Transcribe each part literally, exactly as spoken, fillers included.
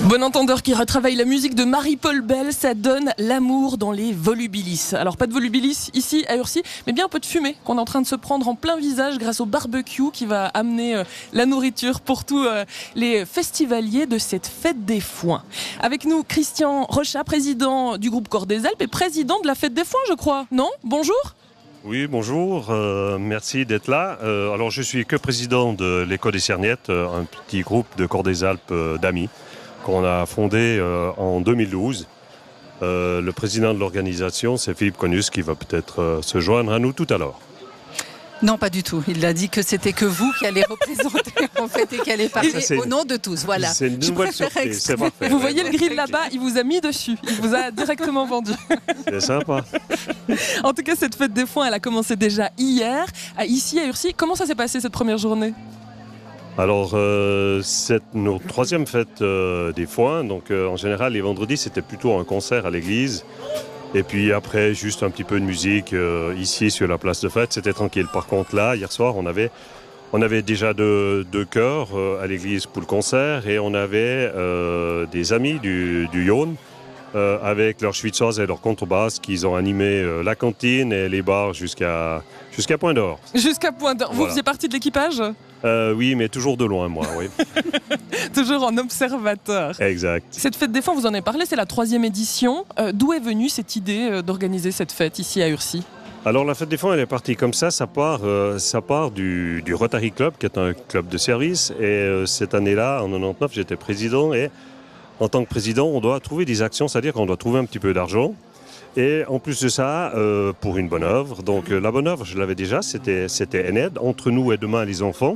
Bon entendeur qui retravaille la musique de Marie-Paul Bell, ça donne l'amour dans les volubilis. Alors pas de volubilis ici à Urcy, mais bien un peu de fumée qu'on est en train de se prendre en plein visage grâce au barbecue qui va amener euh, la nourriture pour tous euh, les festivaliers de cette fête des foins. Avec nous Christian Rochat, président du groupe Corps des Alpes et président de la fête des foins, je crois. Non ? Bonjour ? Oui, bonjour, euh, merci d'être là. Euh, alors je suis que président de l'École des Cerniettes, un petit groupe de Corps des Alpes euh, d'amis qu'on a fondé euh, en deux mille douze. Euh, le président de l'organisation, c'est Philippe Conus, qui va peut-être euh, se joindre à nous tout à l'heure. Non, pas du tout. Il a dit que c'était que vous qui allez représenter en fait et qui allez parler Ça, au nom de tous. Voilà. C'est une nouvelle surprise, c'est parfait. Vous voyez le grill là-bas, il vous a mis dessus, il vous a directement vendu. C'est sympa. En tout cas, cette fête des foins, elle a commencé déjà hier, ici à Urcy. Comment ça s'est passé cette première journée ? Alors, euh, c'est notre troisième fête euh, des foins. Donc, euh, en général, les vendredis, c'était plutôt un concert à l'église. Et puis après, juste un petit peu de musique euh, ici sur la place de fête. C'était tranquille. Par contre, là, hier soir, on avait, on avait déjà deux, deux chœurs euh, à l'église pour le concert. Et on avait euh, des amis du, du Yonne euh, avec leur schwitzers et leur contrebasse qui ont animé euh, la cantine et les bars jusqu'à, jusqu'à Point d'Or. Jusqu'à Point d'Or. Vous Voilà. faisiez partie de l'équipage ? Euh, oui, mais toujours de loin, moi, oui. Toujours en observateur. Exact. Cette fête des foins, vous en avez parlé, c'est la troisième édition. Euh, d'où est venue cette idée euh, d'organiser cette fête ici à Urcy ? Alors la fête des foins, elle est partie comme ça. Ça part, euh, ça part du, du Rotary Club, qui est un club de service. Et euh, cette année-là, en quatre-vingt-dix-neuf, j'étais président. Et en tant que président, on doit trouver des actions, c'est-à-dire qu'on doit trouver un petit peu d'argent. Et en plus de ça, euh, pour une bonne œuvre. Donc euh, la bonne œuvre, je l'avais déjà, c'était, c'était Ened, Entre nous et demain les enfants.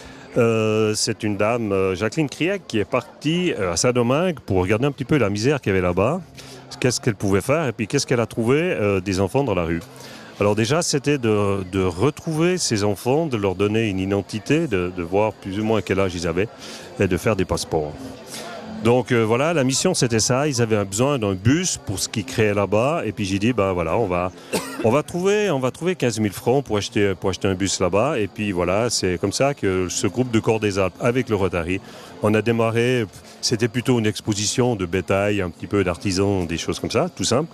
Euh, c'est une dame, euh, Jacqueline Krieg, qui est partie euh, à Saint-Domingue pour regarder un petit peu la misère qu'il y avait là-bas, qu'est-ce qu'elle pouvait faire et puis qu'est-ce qu'elle a trouvé euh, des enfants dans la rue. Alors déjà, c'était de, de retrouver ces enfants, de leur donner une identité, de, de voir plus ou moins quel âge ils avaient et de faire des passeports. Donc euh, voilà, la mission c'était ça, ils avaient un besoin d'un bus pour ce qu'ils créaient là-bas et puis j'ai dit ben voilà, on va on va trouver on va trouver quinze mille francs pour acheter pour acheter un bus là-bas et puis voilà, c'est comme ça que ce groupe de Corps des Alpes avec le Rotary, on a démarré, c'était plutôt une exposition de bétail, un petit peu d'artisans, des choses comme ça, tout simple.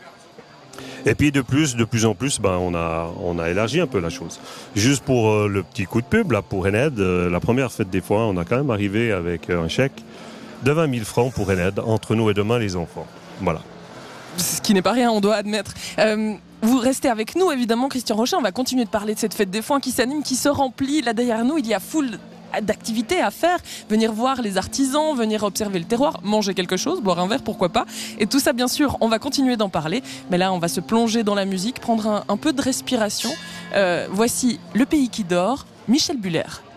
Et puis de plus, de plus en plus, ben on a on a élargi un peu la chose. Juste pour euh, le petit coup de pub là pour Ened, euh, la première fête des foins, on a quand même arrivé avec euh, un chèque de vingt mille francs pour Ened, Entre nous et demain les enfants. Voilà. Ce qui n'est pas rien, on doit admettre. Euh, vous restez avec nous, évidemment, Christian Rochat. On va continuer de parler de cette fête des foins qui s'anime, qui se remplit. Là, derrière nous, il y a foule d'activités à faire. Venir voir les artisans, venir observer le terroir, manger quelque chose, boire un verre, pourquoi pas. Et tout ça, bien sûr, on va continuer d'en parler. Mais là, on va se plonger dans la musique, prendre un, un peu de respiration. Euh, voici Le Pays qui dort, Michel Buller.